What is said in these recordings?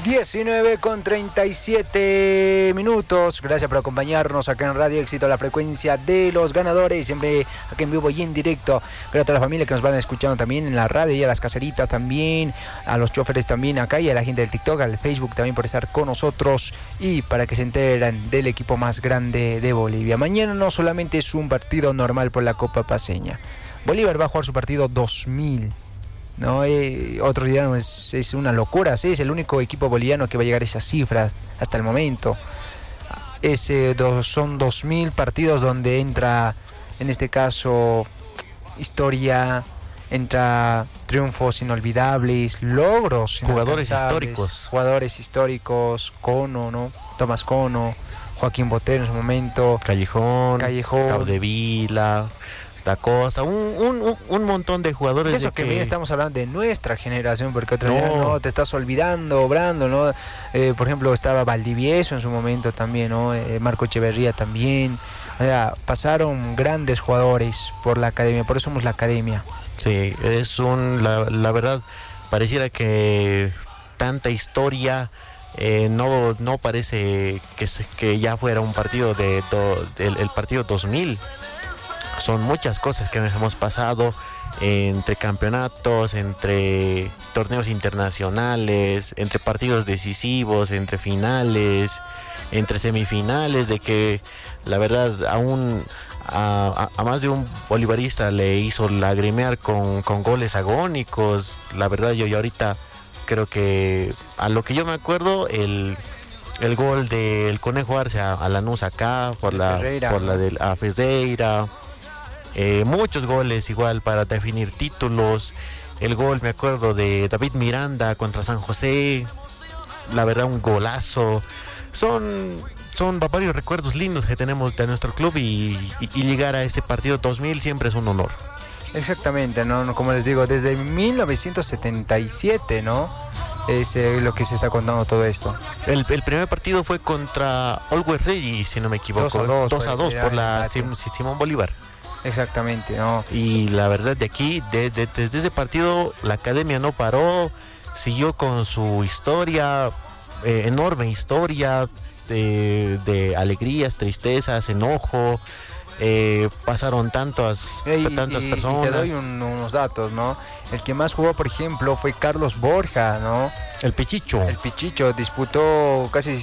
19:37. Gracias por acompañarnos acá en Radio Éxito, la frecuencia de los ganadores, siempre aquí en vivo y en directo. Gracias a toda la familia que nos van escuchando también en la radio y a las caseritas también, a los choferes también acá y a la gente del TikTok, al Facebook también por estar con nosotros y para que se enteren del equipo más grande de Bolivia. Mañana no solamente es un partido normal por la Copa Paceña. Bolívar va a jugar su partido 2000. No, otro día es una locura, ¿sí? Es el único equipo boliviano que va a llegar a esas cifras hasta el momento. Son 2000 partidos donde entra, en este caso, historia, entra triunfos inolvidables, logros, jugadores históricos, Cono, ¿no? Tomás Cono, Joaquín Botero en su momento, Callejón, Capdevila, Da Costa, un montón de jugadores. Eso que bien estamos hablando de nuestra generación, porque otro día no te estás olvidando, Brando, ¿no? Por ejemplo, estaba Valdivieso en su momento también, ¿no? Marco Echeverría también. O sea, pasaron grandes jugadores por la academia, por eso somos la academia. Sí, la verdad, pareciera que tanta historia no parece que ya fuera un partido el partido 2000. Son muchas cosas que nos hemos pasado entre campeonatos, entre torneos internacionales, entre partidos decisivos, entre finales, entre semifinales, de que la verdad aún a más de un bolivarista le hizo lagrimear con goles agónicos. La verdad yo ahorita creo que a lo que yo me acuerdo el gol del Conejo Arce a Lanús acá por la del Ferreira. Muchos goles igual para definir títulos. El gol, me acuerdo, de David Miranda contra San José. La verdad, un golazo. Son varios recuerdos lindos que tenemos de nuestro club y llegar a este partido 2000 siempre es un honor. Exactamente, ¿no? Como les digo, desde 1977, ¿no? Es lo que se está contando todo esto. El primer partido fue contra Always Ready, si no me equivoco. 2-2 por la Simón Bolívar. Exactamente, ¿no? Y la verdad de aquí, desde ese partido, la academia no paró, siguió con su historia, enorme historia de alegrías, tristezas, enojo. Pasaron tantas personas. Y te doy unos datos, ¿no? El que más jugó, por ejemplo, fue Carlos Borja, ¿no? El Pichicho disputó casi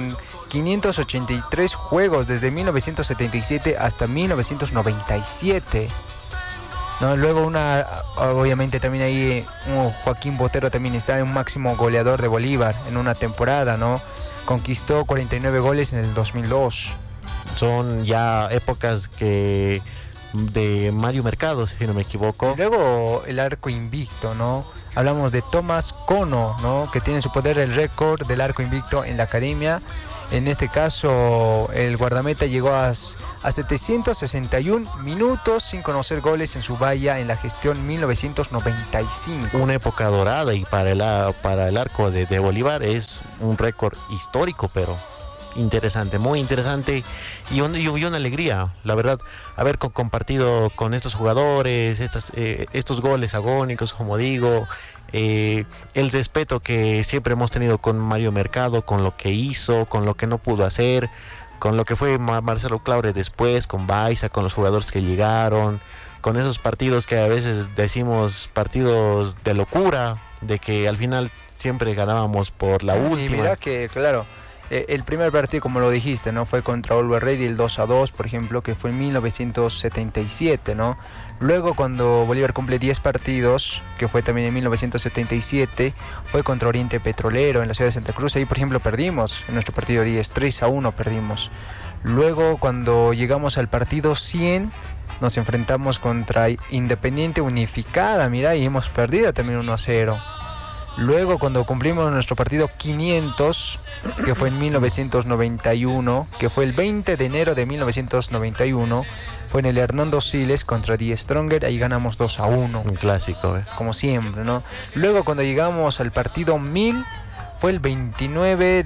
583 juegos desde 1977 hasta 1997. No, luego obviamente también ahí Joaquín Botero también está en un máximo goleador de Bolívar en una temporada, ¿no? Conquistó 49 goles en el 2002. Son ya épocas de Mario Mercado, si no me equivoco. Y luego el arco invicto, ¿no? Hablamos de Tomás Cono, ¿no? Que tiene en su poder el récord del arco invicto en la academia. En este caso, el guardameta llegó a 761 minutos sin conocer goles en su valla en la gestión 1995. Una época dorada, y para el arco de Bolívar es un récord histórico, pero interesante, muy interesante y una alegría, la verdad, haber compartido con estos jugadores, estos goles agónicos, como digo, el respeto que siempre hemos tenido con Mario Mercado, con lo que hizo, con lo que no pudo hacer, con lo que fue Marcelo Claure después, con Baiza, con los jugadores que llegaron, con esos partidos que a veces decimos partidos de locura, de que al final siempre ganábamos por la última. Y mira que, claro, el primer partido, como lo dijiste, ¿no? Fue contra Always Ready, el 2-2, por ejemplo, que fue en 1977, ¿no? Luego, cuando Bolívar cumple 10 partidos, que fue también en 1977, fue contra Oriente Petrolero en la ciudad de Santa Cruz. Ahí, por ejemplo, perdimos en nuestro partido 10, 3-1 perdimos. Luego, cuando llegamos al partido 100, nos enfrentamos contra Independiente Unificada, mira, y hemos perdido también 1-0. Luego, cuando cumplimos nuestro partido 500, que fue en 1991, que fue el 20 de enero de 1991, fue en el Hernando Siles contra Die Stronger, ahí ganamos 2-1. Un clásico, como siempre, ¿no? Luego, cuando llegamos al partido 1000, fue el 29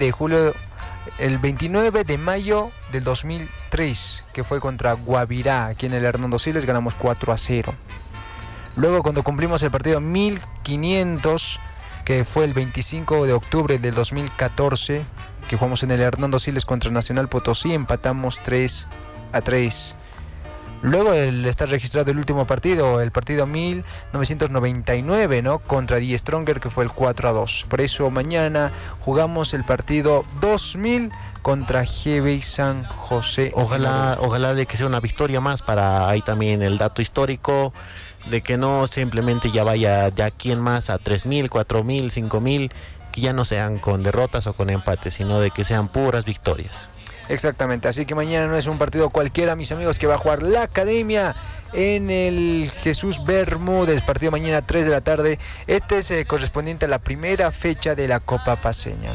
de mayo del 2003, que fue contra Guavirá, aquí en el Hernando Siles, ganamos 4-0. Luego, cuando cumplimos el partido 1500, que fue el 25 de octubre del 2014, que jugamos en el Hernando Siles contra Nacional Potosí, empatamos 3-3. Luego está registrado el último partido, el partido 1999, ¿no? Contra Die Stronger, que fue el 4-2. Por eso mañana jugamos el partido 2000 contra GB San José. Ojalá de que sea una victoria más para ahí también el dato histórico, de que no simplemente ya vaya de aquí en más a 3.000, 4.000, 5.000, que ya no sean con derrotas o con empates, sino de que sean puras victorias. Exactamente, así que mañana no es un partido cualquiera, mis amigos, que va a jugar la Academia en el Jesús Bermúdez, partido mañana 3 de la tarde. Este es correspondiente a la primera fecha de la Copa Paceña.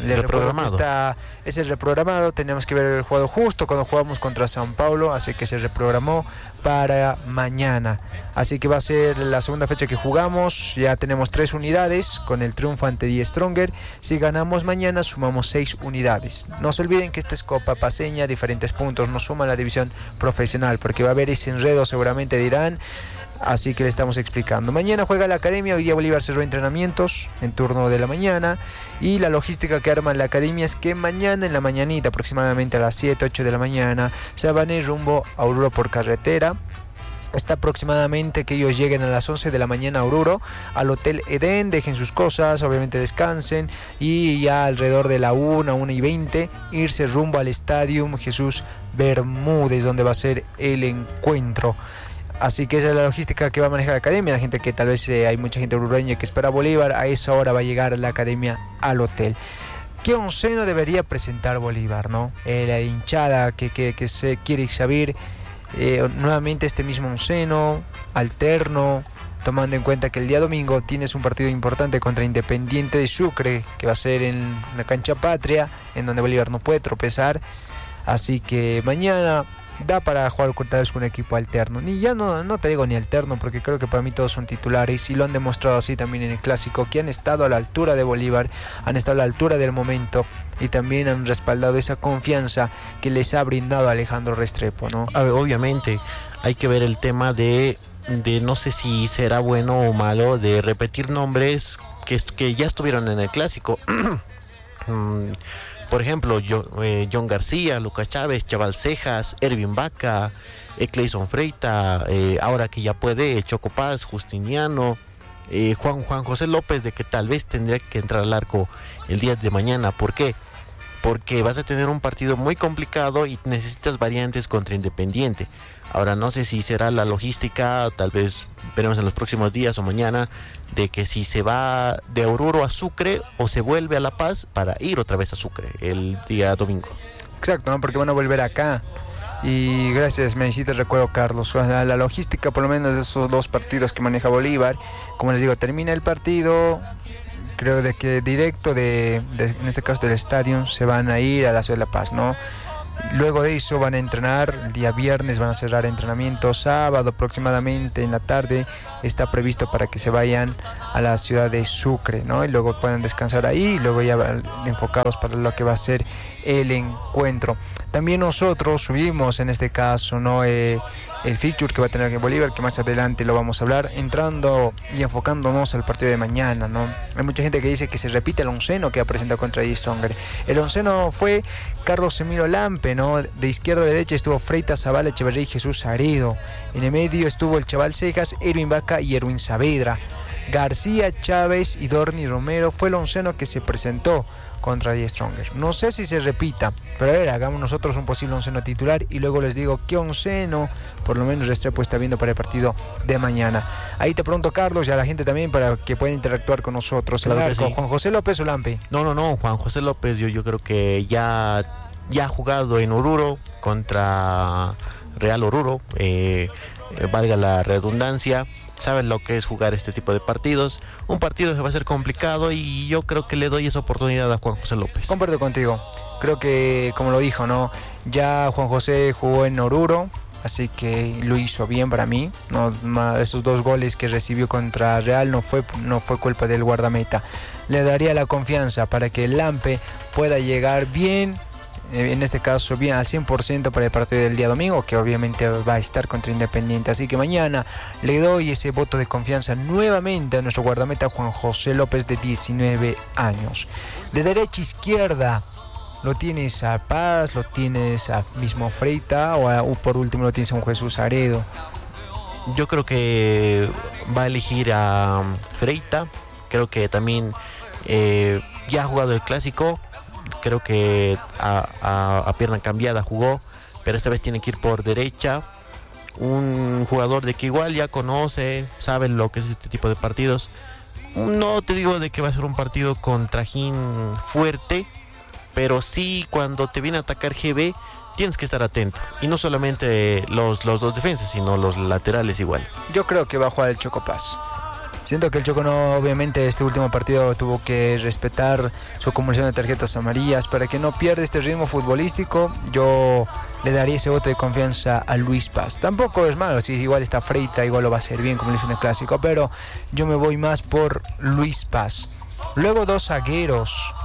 Es el reprogramado, tenemos que ver el juego justo cuando jugamos contra San Paulo, así que se reprogramó para mañana. Así que va a ser la segunda fecha que jugamos, ya tenemos 3 unidades con el triunfo ante Die Stronger. Si ganamos mañana sumamos 6 unidades. No se olviden que esta es Copa Paceña, diferentes puntos, no suma la división profesional, porque va a haber ese enredo seguramente dirán, así que le estamos explicando. Mañana juega la Academia, hoy día Bolívar cerró entrenamientos en turno de la mañana, y la logística que arma la Academia es que mañana en la mañanita, aproximadamente a las 7, 8 de la mañana, se van a ir rumbo a Oruro por carretera. Está aproximadamente que ellos lleguen a las 11 de la mañana a Oruro, al Hotel Edén, dejen sus cosas, obviamente descansen, y ya alrededor de la 1:20, irse rumbo al Estadio Jesús Bermúdez, donde va a ser el encuentro. Así que esa es la logística que va a manejar la Academia. La gente que tal vez hay mucha gente orureña que espera a Bolívar, a esa hora va a llegar la Academia al hotel. ¿Qué onceno debería presentar Bolívar, no? La hinchada que se quiere saber. Nuevamente este mismo onceno alterno, tomando en cuenta que el día domingo tienes un partido importante contra Independiente de Sucre, que va a ser en la cancha Patria, en donde Bolívar no puede tropezar. Así que mañana da para jugar tal vez con un equipo alterno. No te digo ni alterno, porque creo que para mí todos son titulares, y lo han demostrado así también en el Clásico, que han estado a la altura de Bolívar, han estado a la altura del momento, y también han respaldado esa confianza que les ha brindado Alejandro Restrepo, ¿no? Obviamente hay que ver el tema de no sé si será bueno o malo de repetir nombres que ya estuvieron en el Clásico. Por ejemplo, John García, Lucas Chávez, Chaval Cejas, Ervin Vaca, Clayson Freita, ahora que ya puede, Choco Paz, Justiniano, Juan José López, de que tal vez tendría que entrar al arco el día de mañana. ¿Por qué? Porque vas a tener un partido muy complicado y necesitas variantes contra Independiente. Ahora no sé si será la logística, tal vez veremos en los próximos días o mañana, de que si se va de Oruro a Sucre o se vuelve a La Paz para ir otra vez a Sucre el día domingo. Exacto, ¿no? Porque van a volver acá. Y gracias, me hiciste recuerdo, Carlos. La logística, por lo menos de esos 2 partidos que maneja Bolívar, como les digo, termina el partido, creo de que directo en este caso del estadio, se van a ir a la ciudad de La Paz, ¿no? Luego de eso van a entrenar, el día viernes van a cerrar entrenamiento, sábado aproximadamente en la tarde está previsto para que se vayan a la ciudad de Sucre, ¿no? Y luego puedan descansar ahí, y luego ya van enfocados para lo que va a ser el encuentro. También nosotros subimos en este caso, ¿no? El feature que va a tener aquí en Bolívar, que más adelante lo vamos a hablar, entrando y enfocándonos al partido de mañana, ¿no? Hay mucha gente que dice que se repite el onceno que ha presentado contra Die Stronger. El onceno fue Carlos Emilio Lampe, ¿no? De izquierda a derecha estuvo Freita, Zavala, Echeverría y Jesús Aredo. En el medio estuvo el Chaval Cejas, Erwin Vaca y Erwin Saavedra. García, Chávez y Dorni Romero fue el onceno que se presentó contra Die Stronger. No sé si se repita, pero a ver, hagamos nosotros un posible onceno titular y luego les digo qué onceno por lo menos Restrepo está viendo para el partido de mañana. Ahí te pregunto, Carlos, y a la gente también, para que puedan interactuar con nosotros. Claro que sí. ¿Juan José López o Lampe? No, Juan José López, yo creo que ya ha jugado en Oruro contra Real Oruro, valga la redundancia. Saben lo que es jugar este tipo de partidos. Un partido que va a ser complicado, y yo creo que le doy esa oportunidad a Juan José López. Comparto contigo. Creo que, como lo dijo, ¿no? Ya Juan José jugó en Oruro, así que lo hizo bien para mí, ¿no? Esos 2 goles que recibió contra Real no fue culpa del guardameta. Le daría la confianza para que el Lampe pueda llegar bien en este caso bien al 100% para el partido del día domingo, que obviamente va a estar contra Independiente. Así que mañana le doy ese voto de confianza nuevamente a nuestro guardameta Juan José López, de 19 años. De derecha a izquierda lo tienes a Paz, lo tienes a mismo Freita, o por último lo tienes a un Jesús Aredo. Yo creo que va a elegir a Freita. Creo que también ya ha jugado el clásico. Creo que a pierna cambiada jugó, pero esta vez tiene que ir por derecha. Un jugador de que igual ya conoce, sabe lo que es este tipo de partidos. No te digo de que va a ser un partido con trajín fuerte, pero sí cuando te viene a atacar GB tienes que estar atento. Y no solamente los dos defensas, sino los laterales igual. Yo creo que va a jugar el Choco Paz. Siento que el Choco obviamente este último partido tuvo que respetar su acumulación de tarjetas amarillas para que no pierda este ritmo futbolístico. Yo le daría ese voto de confianza a Luis Paz. Tampoco es malo, si igual está Freita, igual lo va a hacer bien como lo hizo en el clásico, pero yo me voy más por Luis Paz. Luego dos zagueros.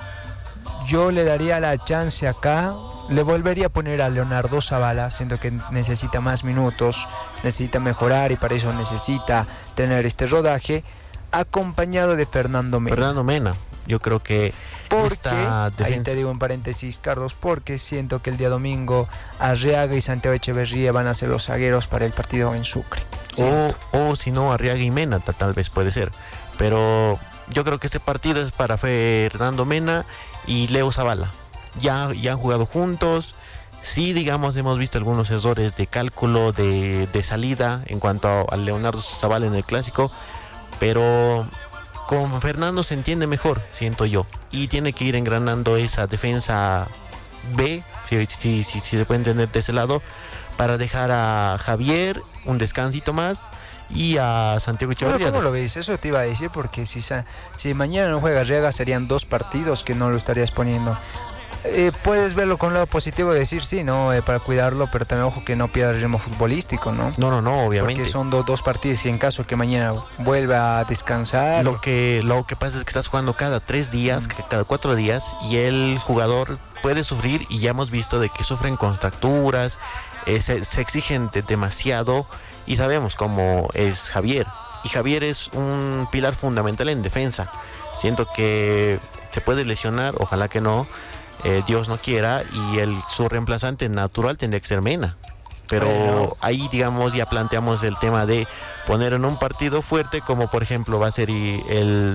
Yo le daría la chance acá. Le volvería a poner a Leonardo Zavala, siento que necesita más minutos, necesita mejorar y para eso necesita tener este rodaje, acompañado de Fernando Mena. Fernando Mena, yo creo que ahí te digo en paréntesis, Carlos, porque siento que el día domingo Arriaga y Santiago Echeverría van a ser los zagueros para el partido en Sucre. O si no, Arriaga y Mena tal vez puede ser, pero yo creo que este partido es para Fernando Mena y Leo Zavala. Ya han jugado juntos. Sí, digamos, hemos visto algunos errores de cálculo, de salida en cuanto a Leonardo Zavala en el clásico, pero con Fernando se entiende mejor, siento yo, y tiene que ir engranando esa defensa B, si se puede entender de ese lado, para dejar a Javier un descansito más y a Santiago Echeverría. ¿Cómo lo ves? Eso te iba a decir, porque si mañana no juega Arriaga serían 2 partidos que no lo estarías poniendo. Puedes verlo con lado positivo y decir sí, ¿no? Para cuidarlo, pero también ojo que no pierda el ritmo futbolístico, ¿no? No, obviamente. Porque son dos partidos y en caso que mañana vuelva a descansar. Lo que pasa es que estás jugando cada 3 días, cada 4 días, y el jugador puede sufrir, y ya hemos visto de que sufren contracturas, se exigen demasiado, y sabemos cómo es Javier. Y Javier es un pilar fundamental en defensa. Siento que se puede lesionar, ojalá que no. Dios no quiera, y su reemplazante natural tendría que ser Mena, pero bueno, ahí digamos ya planteamos el tema de poner en un partido fuerte, como por ejemplo va a ser un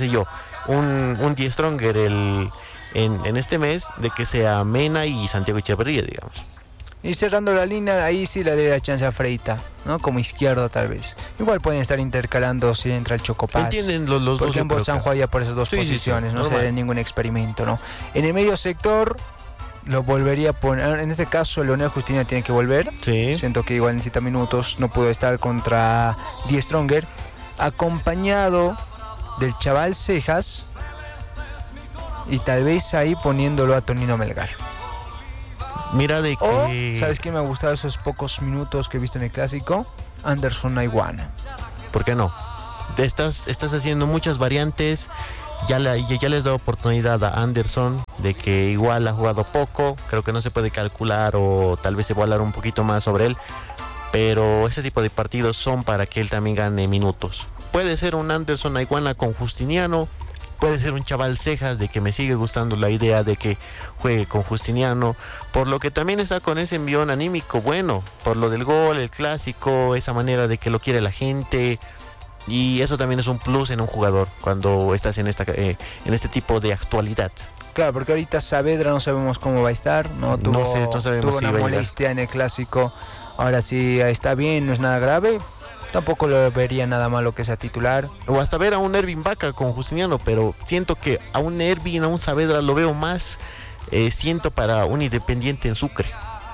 Die Stronger en este mes, de que sea Mena y Santiago Echeverría, digamos. Y cerrando la línea, ahí sí le daría la chance a Freita, ¿no? Como izquierdo tal vez. Igual pueden estar intercalando si entra el Choco Paz. Entienden los dos. Porque ambos han jugado ya por esas dos posiciones, sí, no sería ningún experimento, ¿no? En el medio sector lo volvería a poner, en este caso Leonel Justiniano tiene que volver. Sí. Siento que igual necesita minutos, no pudo estar contra Die Stronger. Acompañado del chaval Cejas y tal vez ahí poniéndolo a Tonino Melgar. Mira de que... ¿Sabes qué me ha gustado esos pocos minutos que he visto en el clásico? Anderson Naiguana. ¿Por qué no? Estás haciendo muchas variantes. Ya les da oportunidad a Anderson, de que igual ha jugado poco. Creo que no se puede calcular, o tal vez se va a hablar un poquito más sobre él. Pero este tipo de partidos son para que él también gane minutos. Puede ser un Anderson Naiguana con Justiniano. Puede ser un chaval Cejas, de que me sigue gustando la idea de que juegue con Justiniano, por lo que también está con ese envión anímico bueno, por lo del gol, el clásico, esa manera de que lo quiere la gente, y eso también es un plus en un jugador cuando estás en este tipo de actualidad. Claro, porque ahorita Saavedra no sabemos cómo va a estar, no sabemos tuvo una molestia en el clásico, ahora sí está bien, no es nada grave. Tampoco lo vería nada malo que sea titular. O hasta ver a un Ervin Vaca con Justiniano, pero siento que a un Ervin, a un Saavedra lo veo más, siento para un Independiente en Sucre.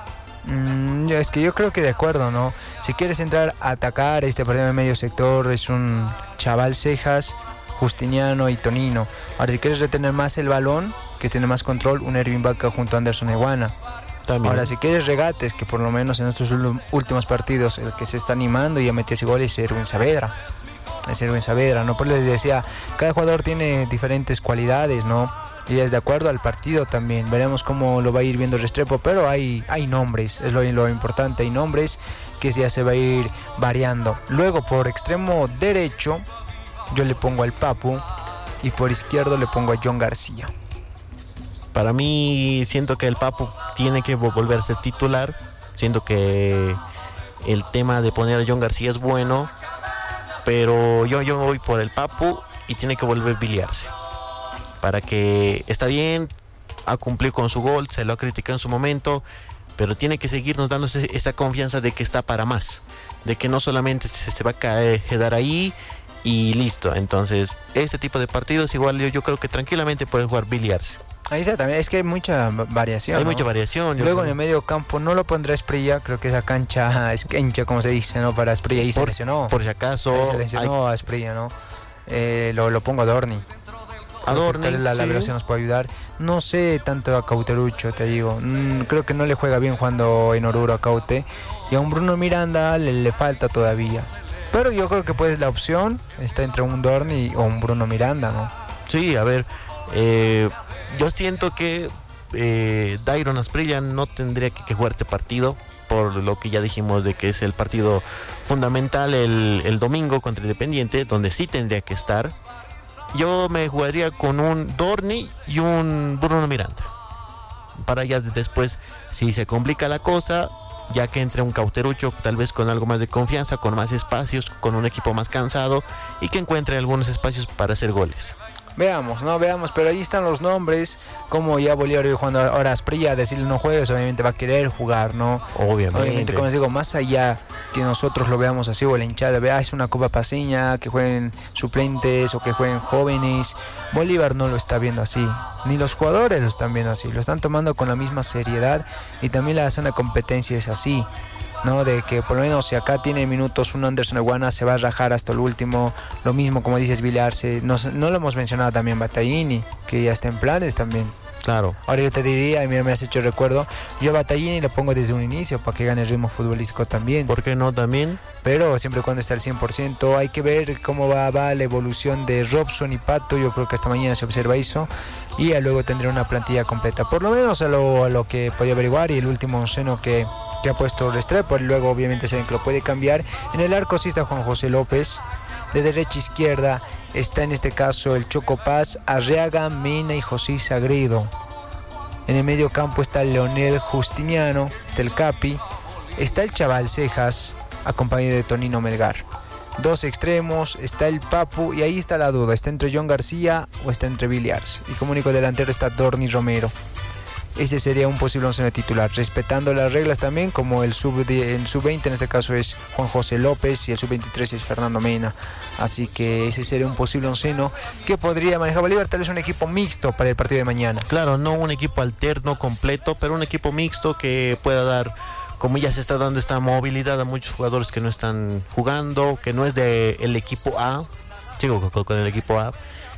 Es que yo creo que de acuerdo, ¿no? Si quieres entrar a atacar este partido de medio sector, es un chaval Cejas, Justiniano y Tonino. Ahora, si quieres retener más el balón, que tiene más control, un Ervin Vaca junto a Anderson Naiguana. También. Ahora, si quieres regates, que por lo menos en estos últimos partidos el que se está animando y a meterse goles es Erwin Saavedra. ¿No? Por eso les decía, cada jugador tiene diferentes cualidades, ¿no? y es de acuerdo al partido también. Veremos cómo lo va a ir viendo Restrepo, pero hay nombres, es lo importante, hay nombres que ya se va a ir variando. Luego por extremo derecho yo le pongo al Papu y por izquierdo le pongo a John García. Para mí siento que el Papu tiene que volverse titular, siento que el tema de poner a John García es bueno, pero yo voy por el Papu y tiene que volver a biliarse. Para que, está bien, ha cumplido con su gol, se lo ha criticado en su momento, pero tiene que seguirnos dando esa confianza de que está para más, de que no solamente se va a quedar ahí y listo. Entonces, este tipo de partidos igual yo creo que tranquilamente puede jugar biliarse. Ahí está también, es que hay mucha variación. Hay, ¿no?, mucha variación. Luego en el medio campo no lo pondrá Esprilla, creo que esa cancha es cancha, como se dice, ¿no? Para Esprilla, y se lesionó. Por si acaso. Se lesionó a Esprilla, ¿no? Lo pongo a Dorni. La velocidad nos puede ayudar. No sé tanto a Cauterucho, te digo. Creo que no le juega bien jugando en Oruro a Caute. Y a un Bruno Miranda le falta todavía. Pero yo creo que pues la opción está entre un Dorni o un Bruno Miranda, ¿no? Sí, a ver. Yo siento que Dairon Asprilla no tendría que jugar este partido, por lo que ya dijimos de que es el partido fundamental el domingo contra Independiente, donde sí tendría que estar. Yo me jugaría con un Dorni y un Bruno Miranda, para ya después, si se complica la cosa, ya que entre un Cauterucho tal vez con algo más de confianza, con más espacios, con un equipo más cansado y que encuentre algunos espacios para hacer goles. Veamos, pero ahí están los nombres, como ya Bolívar jugando ahora Asprilla, decirle no juegues, obviamente va a querer jugar, ¿no? Obviamente, como les digo, más allá que nosotros lo veamos así o la hinchada vea, es una Copa Paceña, que jueguen suplentes o que jueguen jóvenes, Bolívar no lo está viendo así, ni los jugadores lo están viendo así, lo están tomando con la misma seriedad y también la zona de competencia es así, ¿no? De que por lo menos si acá tiene minutos un Anderson Eguana se va a rajar hasta el último, lo mismo como dices Vilarse, no lo hemos mencionado también Battaglini, que ya está en planes también. Claro. Ahora yo te diría, y mira, me has hecho recuerdo, yo a Battaglini lo pongo desde un inicio para que gane el ritmo futbolístico también. ¿Por qué no también? Pero siempre y cuando esté al 100%, hay que ver cómo va la evolución de Robson y Pato, yo creo que hasta mañana se observa eso, y ya luego tendré una plantilla completa, por lo menos a lo que podía averiguar, y el último onceno que ha puesto Restrepo, y luego obviamente saben que lo puede cambiar. En el arco sí está Juan José López, de derecha a izquierda está en este caso el Choco Paz, Arriaga, Mena y José Sagredo. En el medio campo está el Leonel Justiniano, está el Capi, está el Chaval Cejas, acompañado de Tonino Melgar. Dos extremos, está el Papu y ahí está la duda, está entre John García o está entre Villiars. Y como único delantero está Dorni Romero. Ese sería un posible onceno titular, respetando las reglas también, como el sub-20 en este caso es Juan José López y el sub-23 es Fernando Mena. Así que ese sería un posible onceno que podría manejar Bolívar, tal vez un equipo mixto para el partido de mañana. Claro, no un equipo alterno completo, pero un equipo mixto que pueda dar, como ya se está dando esta movilidad a muchos jugadores que no están jugando, que no es del equipo A, sigo con el equipo A,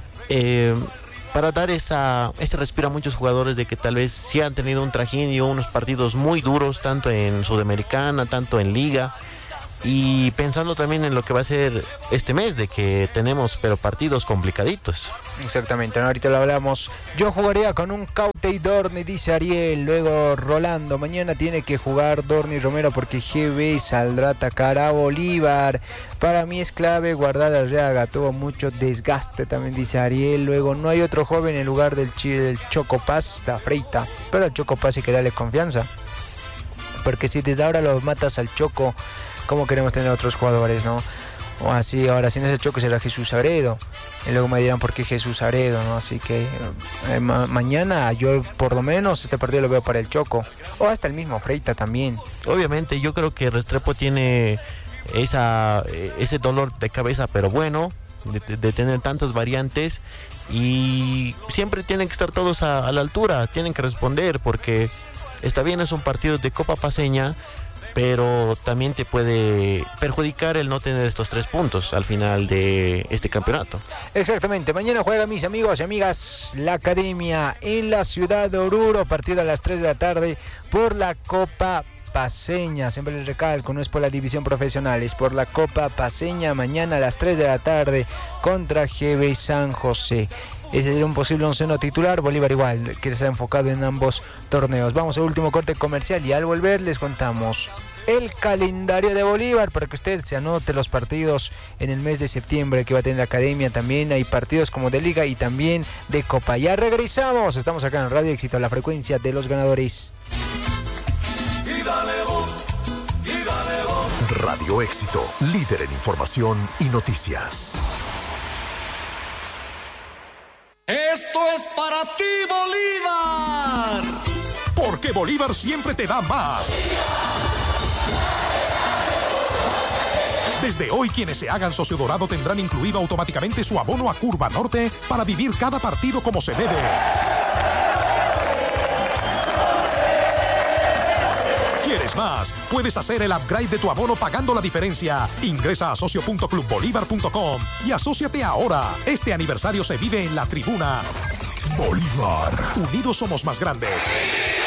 para dar ese respiro a muchos jugadores de que tal vez sí han tenido un trajín y unos partidos muy duros, tanto en Sudamericana, tanto en Liga, y pensando también en lo que va a ser este mes, de que tenemos pero partidos complicaditos. Exactamente, ¿no? Ahorita lo hablamos. Yo jugaría con un Caute y Dorni, dice Ariel. Luego Rolando, mañana tiene que jugar Dorni Romero porque GB saldrá a atacar a Bolívar. Para mí es clave guardar a Arriaga, tuvo mucho desgaste también, dice Ariel. Luego no hay otro joven en lugar del Choco Paz, está Freita, pero al Choco Paz hay que darle confianza, porque si desde ahora lo matas al Choco, ¿cómo queremos tener otros jugadores, no? O así, ahora si no es el Choco será Jesús Sagredo. Y luego me dirán por qué Jesús Sagredo, ¿no? Así que mañana yo por lo menos este partido lo veo para el Choco. O hasta el mismo Freita también. Obviamente yo creo que Restrepo tiene ese dolor de cabeza, pero bueno, de tener tantas variantes. Y siempre tienen que estar todos a la altura, tienen que responder, porque está bien, es un partido de Copa Paceña, pero también te puede perjudicar el no tener estos 3 puntos al final de este campeonato. Exactamente, mañana juega, mis amigos y amigas, la Academia en la ciudad de Oruro, partido a las 3 de la tarde por la Copa Paceña. Siempre les recalco, no es por la división profesional, es por la Copa Paceña, mañana a las 3 de la tarde contra GB San José. ese sería un posible onceno titular. Bolívar igual, que está enfocado en ambos torneos. Vamos al último corte comercial y al volver les contamos el calendario de Bolívar para que usted se anote los partidos en el mes de septiembre que va a tener la academia. También hay partidos como de Liga y también de Copa. Ya regresamos, estamos acá en Radio Éxito, la frecuencia de los ganadores. Radio Éxito, líder en información y noticias. Esto es para ti, Bolívar. Porque Bolívar siempre te da más. Desde hoy, quienes se hagan socio dorado tendrán incluido automáticamente su abono a Curva Norte para vivir cada partido como se debe. ¿Quieres más? Puedes hacer el upgrade de tu abono pagando la diferencia. Ingresa a socio.clubbolívar.com y asóciate ahora. Este aniversario se vive en la tribuna. Bolívar. Unidos somos más grandes.